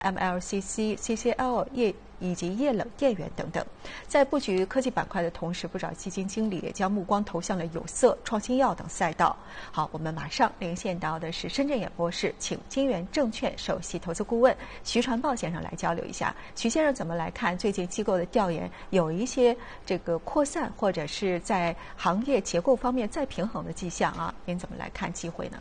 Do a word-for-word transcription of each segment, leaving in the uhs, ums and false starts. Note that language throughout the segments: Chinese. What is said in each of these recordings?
M L C C、C C L 液以及液冷电源等等。在布局科技板块的同时，不少基金经理也将目光投向了有色、创新药等赛道。好，我们马上连线到的是深圳演播室，请金源证券首席投资顾问徐传豹先生来交流一下。徐先生怎么来看最近机构的调研有一些这个扩散或者是在行业结构方面再平衡的迹象啊？您怎么来看机会呢？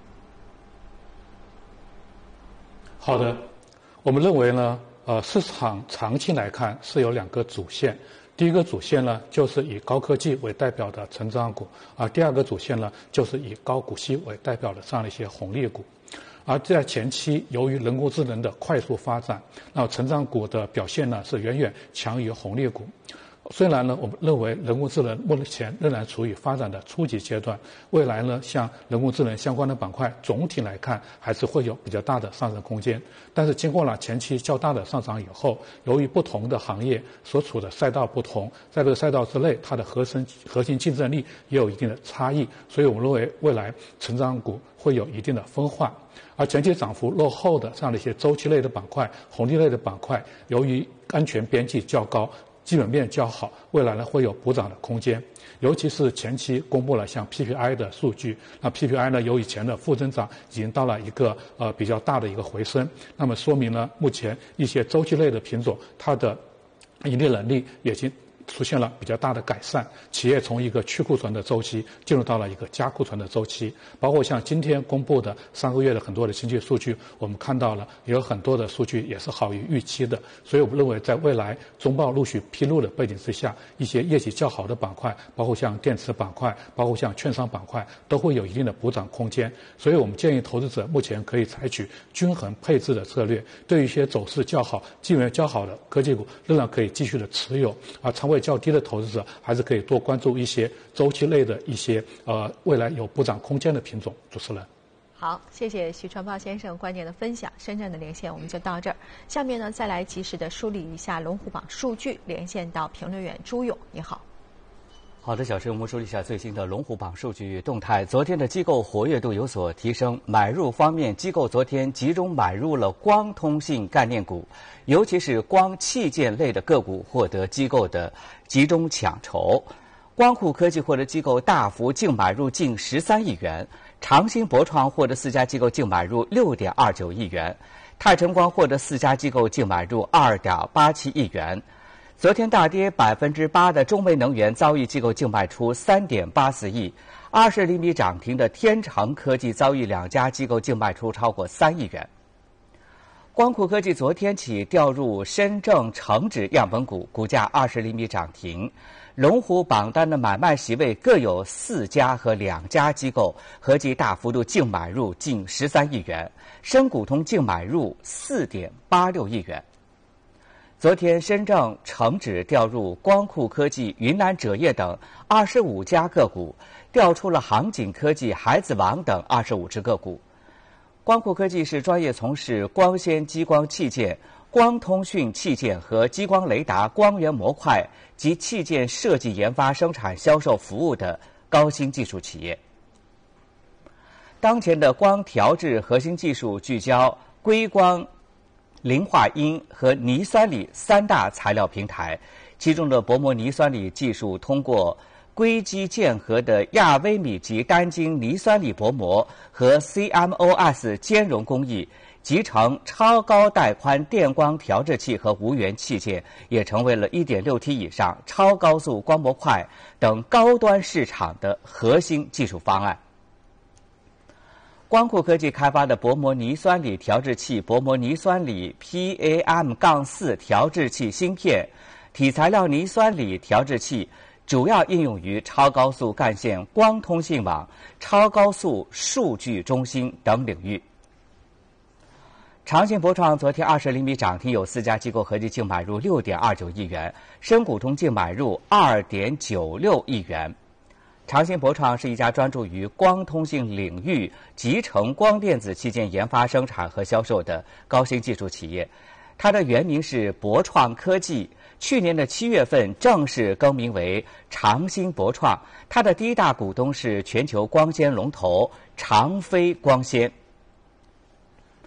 好的。我们认为呢，呃，市场长期来看是有两个主线。第一个主线呢，就是以高科技为代表的成长股，而第二个主线呢，就是以高股息为代表的这样的一些红利股。而在前期，由于人工智能的快速发展，那成长股的表现呢是远远强于红利股。虽然呢，我们认为人工智能目前仍然处于发展的初级阶段，未来呢，像人工智能相关的板块，总体来看还是会有比较大的上升空间。但是经过了前期较大的上涨以后，由于不同的行业所处的赛道不同，在这个赛道之内，它的核心核心竞争力也有一定的差异，所以我们认为未来成长股会有一定的分化。而前期涨幅落后的这样的一些周期类的板块、红利类的板块，由于安全边际较高，基本面较好，未来呢会有补涨的空间。尤其是前期公布了像 P P I 的数据，那 P P I 呢由以前的负增长已经到了一个呃比较大的一个回升，那么说明呢目前一些周期类的品种它的盈利能力已经出现了比较大的改善，企业从一个去库存的周期进入到了一个加库存的周期。包括像今天公布的上个月的很多的经济数据，我们看到了有很多的数据也是好于预期的，所以我们认为在未来中报陆续披露的背景之下，一些业绩较好的板块，包括像电池板块，包括像券商板块，都会有一定的补涨空间。所以我们建议投资者目前可以采取均衡配置的策略，对于一些走势较好、基本面较好的科技股仍然可以继续的持有，而仓位较低的投资者还是可以多关注一些周期类的一些呃未来有补涨空间的品种。主持人， 好，谢谢徐传豹先生观点的分享。深圳的连线我们就到这儿，下面呢再来及时的梳理一下龙虎榜数据，连线到评论员朱勇，你好。 好的，小陈，我们梳理一下最新的龙虎榜数据动态。昨天的机构活跃度有所提升，买入方面，机构昨天集中买入了光通信概念股，尤其是光器件类的个股获得机构的集中抢筹。光酷科技获得机构大幅净买入近十三亿元，长兴博创获得四家机构净买入六点二九亿元，泰晨光获得四家机构净买入二点八七亿元。昨天大跌百分之八的中煤能源遭遇机构净卖出三点八四亿，二十厘米涨停的天成科技遭遇两家机构净卖出超过三亿元。光酷科技昨天起调入深证成指样本股，股价二十厘米涨停。龙虎榜单的买卖席位各有四家和两家机构，合计大幅度净买入近十三亿元，深股通净买入四点八六亿元。昨天，深证成指调入光酷科技、云南锗业等二十五家个股，调出了航景科技、孩子网等二十五只个股。光酷科技是专业从事光纤激光器件、光通讯器件和激光雷达光源模块及器件设计研发、生产、销售服务的高新技术企业。当前的光调制核心技术聚焦硅光、磷化铟和泥酸锂三大材料平台，其中的薄膜泥酸锂技术通过硅基键合的亚微米级单晶泥酸锂薄膜和 C M O S 兼容工艺，集成超高带宽电光调制器和无源器件，也成为了 一点六 T 以上超高速光模块等高端市场的核心技术方案。光酷科技开发的薄膜泥酸锂调制器、薄膜泥酸锂 P A M 四 调制器芯片、体材料泥酸锂调制器，主要应用于超高速干线光通信网、超高速数据中心等领域。长兴博创昨天二十厘米涨停，有四家机构合计净买入六点二九亿元，深股通净买入二点九六亿元。长兴博创是一家专注于光通信领域集成光电子器件研发、生产和销售的高新技术企业。它的原名是博创科技，去年的七月份正式更名为长兴博创。它的第一大股东是全球光纤龙头长飞光纤。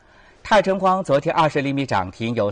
泰晨光昨天二十厘米涨停，有